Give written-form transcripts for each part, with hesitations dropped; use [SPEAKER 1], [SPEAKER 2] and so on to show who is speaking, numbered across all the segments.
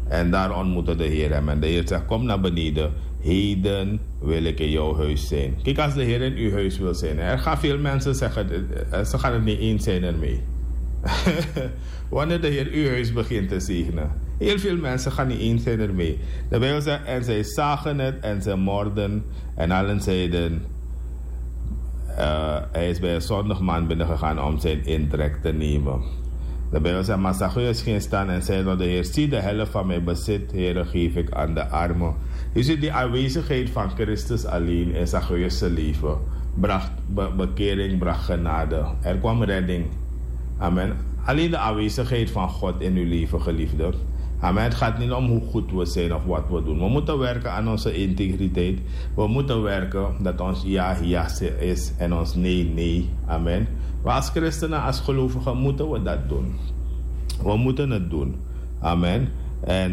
[SPEAKER 1] En daar ontmoette de Heer hem. En de Heer zegt, kom naar beneden. Heden wil ik in jouw huis zijn. Kijk, als de Heer in uw huis wil zijn. Er gaan veel mensen zeggen, ze gaan het niet eens zijn ermee. Wanneer de Heer uw huis begint te zegenen. Heel veel mensen gaan niet eens zijn ermee. De Bijbel zegt, en zij zagen het en ze morden. En allen zeiden, hij is bij een zondig man binnengegaan om zijn intrek te nemen. De Bijbel zegt, maar Zacchaeus ging staan en zei tot de Heer, zie de helft van mijn bezit, Heere, geef ik aan de armen. Je ziet die aanwezigheid van Christus alleen in Zacchaeus' leven. Bracht bekering, bracht genade. Er kwam redding. Amen. Alleen de aanwezigheid van God in uw leven, geliefde. Amen. Het gaat niet om hoe goed we zijn of wat we doen. We moeten werken aan onze integriteit. We moeten werken dat ons ja is en ons nee. Amen. Maar als christenen, als gelovigen, moeten we dat doen. We moeten het doen. Amen. En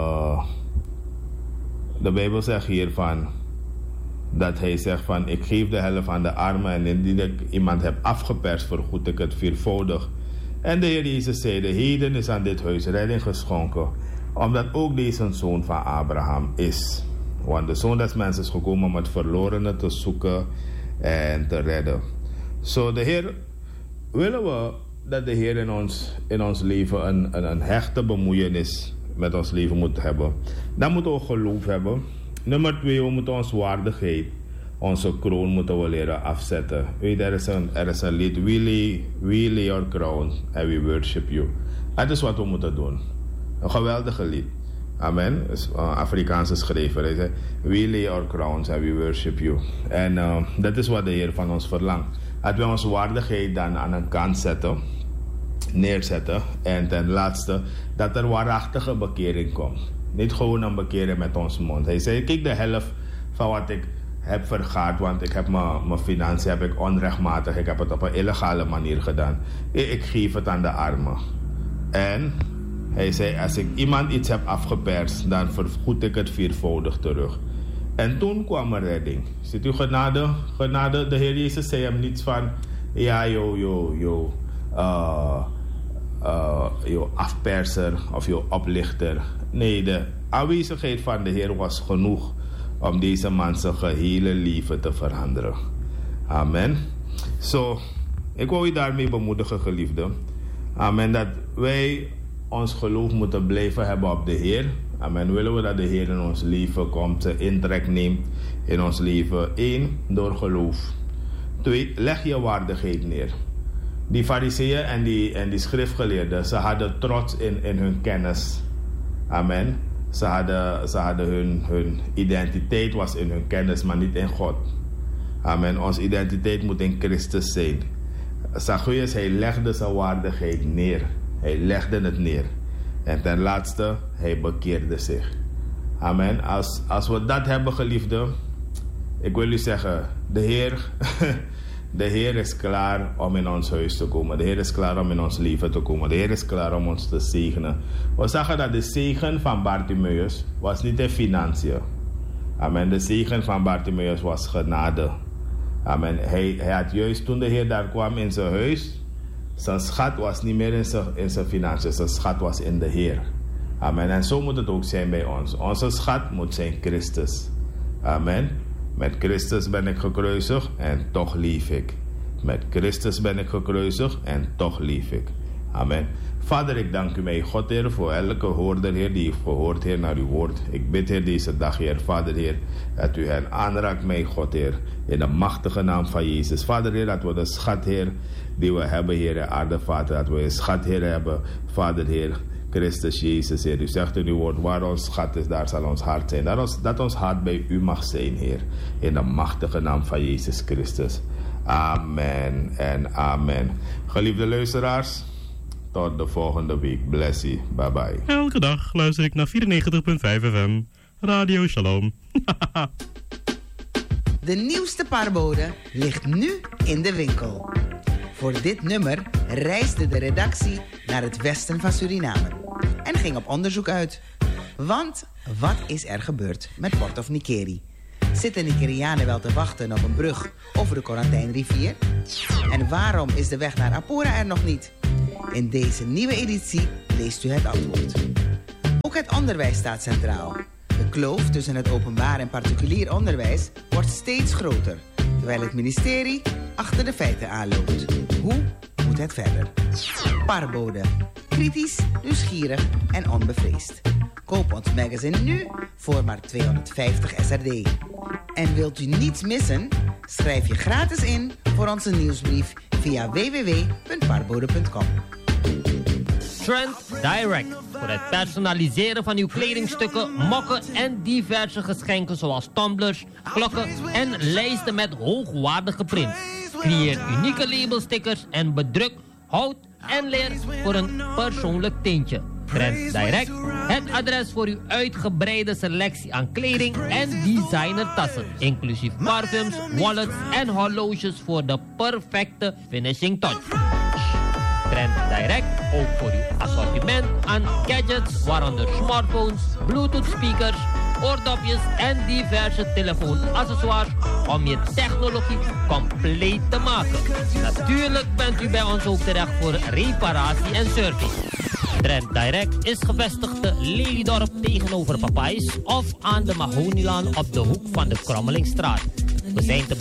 [SPEAKER 1] de Bijbel zegt hiervan, dat hij zegt van, ik geef de helft aan de armen en indien ik iemand heb afgeperst, vergoed ik het viervoudig. En de Heer Jezus zeide, heden is aan dit huis redding geschonken, omdat ook deze een zoon van Abraham is. Want de Zoon des Mensen is gekomen om het verlorene te zoeken en te redden. Zo, de Heer, willen we dat de Heer in ons leven een hechte bemoeienis met ons leven moet hebben. Dan moeten we geloof hebben. Nummer 2, we moeten onze waardigheid, onze kroon moeten we leren afzetten. Weet, er is een lied, we lay your crown and we worship you. Dat is wat we moeten doen. Een geweldige lied. Amen. Is Afrikaanse schrijver. Hij zegt, we lay our crowns and we worship you. En dat is wat de Heer van ons verlangt. Dat we onze waardigheid dan aan een kant neerzetten. En ten laatste, dat er waarachtige bekering komt. Niet gewoon een bekering met ons mond. Hij zei, kijk, de helft van wat ik heb vergaard, want ik heb mijn financiën heb ik onrechtmatig, ik heb het op een illegale manier gedaan. Ik geef het aan de armen. En hij zei, als ik iemand iets heb afgeperst, dan vergoed ik het viervoudig terug. En toen kwam er redding. Ziet u genade? De Heer Jezus zei hem niets van, ja, yo afperser of yo oplichter. Nee, de aanwezigheid van de Heer was genoeg om deze man zijn gehele leven te veranderen. Amen. Zo, ik wil u daarmee bemoedigen, geliefde. Amen, dat wij ons geloof moeten blijven hebben op de Heer. Amen. Willen we dat de Heer in ons leven komt, intrek neemt in ons leven. 1, door geloof. 2, leg je waardigheid neer. Die fariseeën en die schriftgeleerden, ze hadden trots in hun kennis. Amen. Ze hadden hun identiteit was in hun kennis, maar niet in God. Amen. Onze identiteit moet in Christus zijn. Zacchaeus, hij legde zijn waardigheid neer. Hij legde het neer. En ten laatste, hij bekeerde zich. Amen. Als we dat hebben, geliefde, ik wil u zeggen, de Heer is klaar om in ons huis te komen. De Heer is klaar om in ons leven te komen. De Heer is klaar om ons te zegenen. We zagen dat de zegen van Bartimaeus was niet in financiën. Amen. De zegen van Bartimaeus was genade. Amen. Hij had juist toen de Heer daar kwam in zijn huis, zijn schat was niet meer in zijn financiën. Zijn schat was in de Heer. Amen. En zo moet het ook zijn bij ons. Onze schat moet zijn Christus. Amen. Met Christus ben ik gekruisigd en toch leef ik. Met Christus ben ik gekruisigd en toch leef ik. Amen. Vader, ik dank u, mijn God, Heer, voor elke hoorder, Heer, die heeft gehoord, Heer, naar uw woord. Ik bid, Heer, deze dag, Heer, Vader, Heer, dat u hen aanraakt, mijn God, Heer, in de machtige naam van Jezus. Vader, Heer, dat we de schat, Heer, die we hebben, Heer, aarde, Vader, dat we een schat, Heer, hebben, Vader, Heer, Christus Jezus, Heer. U zegt in uw woord, waar ons schat is, daar zal ons hart zijn. Dat ons hart bij u mag zijn, Heer. In de machtige naam van Jezus Christus. Amen en amen. Geliefde luisteraars, tot de volgende week. Bless you. Bye bye.
[SPEAKER 2] Elke dag luister ik naar 94.5 FM. Radio Shalom.
[SPEAKER 3] De nieuwste paarbode ligt nu in de winkel. Voor dit nummer reisde de redactie naar het westen van Suriname en ging op onderzoek uit. Want wat is er gebeurd met Port of Nikeri? Zitten Nigerianen wel te wachten op een brug over de Korantijnrivier? En waarom is de weg naar Apura er nog niet? In deze nieuwe editie leest u het antwoord. Ook Ook het onderwijs staat centraal. De kloof tussen het openbaar en particulier onderwijs wordt steeds groter, terwijl het ministerie achter de feiten aanloopt. Hoe moet het verder? Parbode. Kritisch, nieuwsgierig en onbevreesd. Koop ons magazine nu voor maar 250 SRD. En wilt u niets missen? Schrijf je gratis in voor onze nieuwsbrief via www.parbode.com.
[SPEAKER 4] Trend Direct. Voor het personaliseren van uw kledingstukken, mokken en diverse geschenken zoals tumblers, klokken en lijsten met hoogwaardige prints. Creëer unieke labelstickers en bedruk hout en leer voor een persoonlijk tintje. Trend Direct, het adres voor uw uitgebreide selectie aan kleding en designertassen, inclusief parfums, wallets en horloges voor de perfecte finishing touch. Trend Direct, ook voor uw assortiment aan gadgets, waaronder smartphones, bluetooth speakers, oordopjes en diverse telefoonaccessoires om je technologie compleet te maken. Natuurlijk bent u bij ons ook terecht voor reparatie en service. Trend Direct is gevestigd te Lelydorp tegenover Papayes of aan de Mahonilaan op de hoek van de Krommelingstraat. We zijn te